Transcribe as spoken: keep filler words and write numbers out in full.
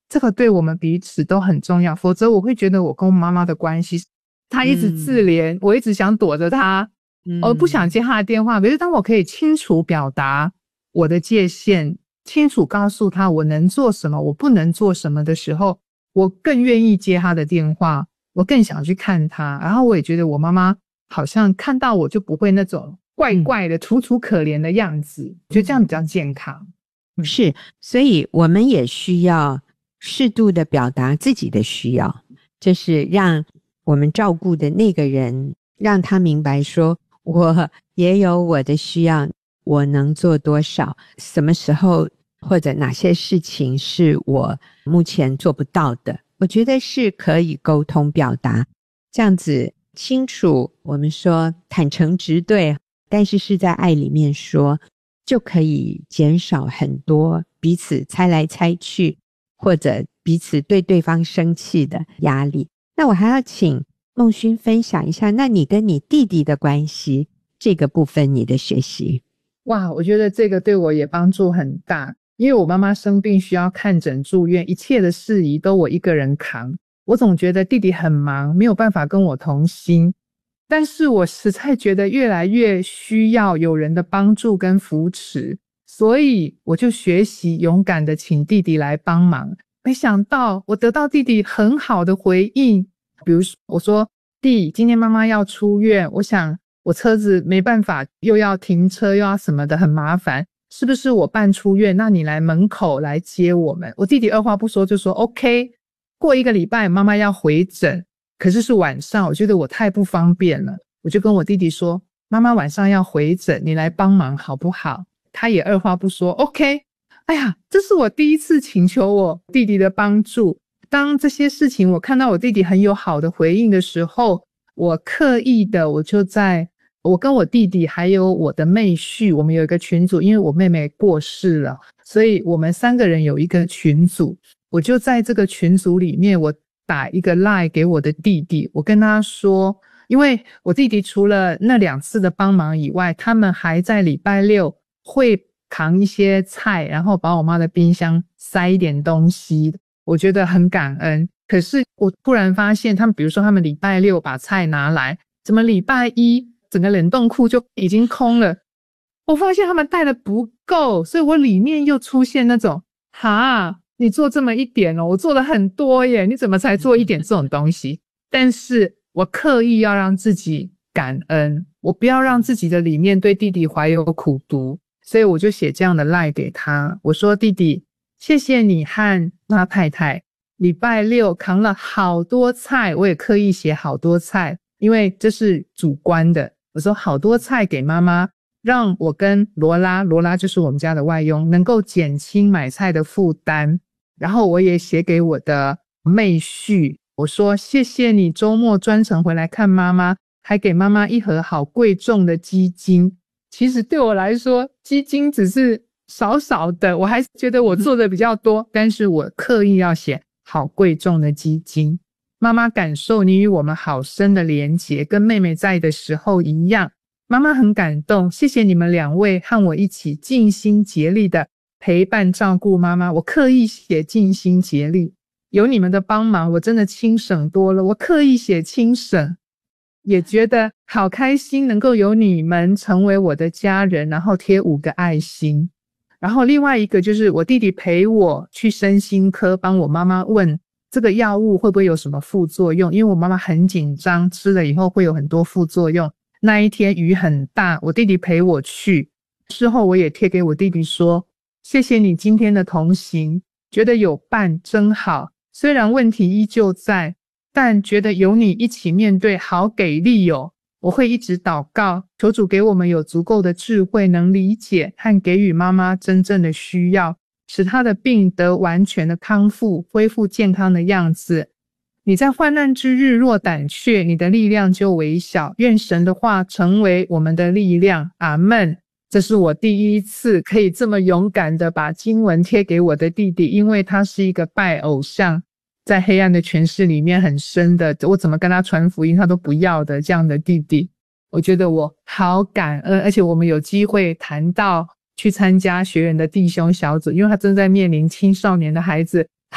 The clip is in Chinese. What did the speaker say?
这个对我们彼此都很重要，否则我会觉得我跟我妈妈的关系，她一直自怜、嗯、我一直想躲着她，而不想接她的电话。可是当我可以清楚表达我的界限，清楚告诉她我能做什么我不能做什么的时候，我更愿意接她的电话，我更想去看她。然后我也觉得我妈妈好像看到我就不会那种怪怪的、嗯、楚楚可怜的样子，我觉得这样比较健康。 是，所以我们也需要适度的表达自己的需要，就是让我们照顾的那个人让他明白说我也有我的需要，我能做多少，什么时候或者哪些事情是我目前做不到的，我觉得是可以沟通表达，这样子清楚，我们说坦诚直对，但是是在爱里面说，就可以减少很多彼此猜来猜去或者彼此对对方生气的压力。那我还要请孟勋分享一下，那你跟你弟弟的关系这个部分你的学习。 哇，我觉得这个对我也帮助很大，因为我妈妈生病需要看诊住院，一切的事宜都我一个人扛，我总觉得弟弟很忙，没有办法跟我同心，但是我实在觉得越来越需要有人的帮助跟扶持，所以我就学习勇敢的请弟弟来帮忙。没想到我得到弟弟很好的回应，比如说我说弟，今天妈妈要出院，我想我车子没办法，又要停车又要什么的，很麻烦，是不是我办出院，那你来门口来接我们？我弟弟二话不说就说 OK。 过一个礼拜妈妈要回诊，可是是晚上，我觉得我太不方便了，我就跟我弟弟说妈妈晚上要回诊，你来帮忙好不好？他也二话不说 OK。 哎呀，这是我第一次请求我弟弟的帮助，当这些事情我看到我弟弟很有好的回应的时候，我刻意的我就在我跟我弟弟还有我的妹婿，我们有一个群组，因为我妹妹过世了，所以我们三个人有一个群组，我就在这个群组里面我打一个 LINE 给我的弟弟，我跟他说，因为我弟弟除了那两次的帮忙以外，他们还在礼拜六会扛一些菜，然后把我妈的冰箱塞一点东西，我觉得很感恩。可是我突然发现他们，比如说他们礼拜六把菜拿来，怎么礼拜一整个冷冻库就已经空了，我发现他们带的不够，所以我里面又出现那种哈，你做这么一点哦，我做了很多耶，你怎么才做一点这种东西？但是我刻意要让自己感恩，我不要让自己的里面对弟弟怀有苦毒，所以我就写这样的 LINE 给他，我说弟弟，谢谢你和妈太太礼拜六扛了好多菜，我也刻意写好多菜，因为这是主观的，我说好多菜给妈妈，让我跟罗拉，罗拉就是我们家的外佣，能够减轻买菜的负担。然后我也写给我的妹婿，我说谢谢你周末专程回来看妈妈，还给妈妈一盒好贵重的鸡精。其实对我来说鸡精只是少少的，我还是觉得我做的比较多，但是我刻意要写好贵重的鸡精。妈妈感受你与我们好深的连结，跟妹妹在的时候一样，妈妈很感动，谢谢你们两位和我一起尽心竭力的陪伴照顾妈妈，我刻意写尽心竭力，有你们的帮忙我真的轻省多了，我刻意写轻省，也觉得好开心能够有你们成为我的家人，然后贴五个爱心。然后另外一个就是我弟弟陪我去身心科，帮我妈妈问这个药物会不会有什么副作用，因为我妈妈很紧张，吃了以后会有很多副作用。那一天雨很大，我弟弟陪我去，事后我也贴给我弟弟说，谢谢你今天的同行，觉得有伴真好，虽然问题依旧在，但觉得有你一起面对好给力哦。我会一直祷告，求主给我们有足够的智慧，能理解和给予妈妈真正的需要，使她的病得完全的康复，恢复健康的样子。你在患难之日若胆怯，你的力量就微小，愿神的话成为我们的力量。阿们。这是我第一次可以这么勇敢的把经文贴给我的弟弟，因为他是一个拜偶像，在黑暗的权势里面很深的，我怎么跟他传福音他都不要的这样的弟弟，我觉得我好感恩。而且我们有机会谈到去参加学员的弟兄小组，因为他正在面临青少年的孩子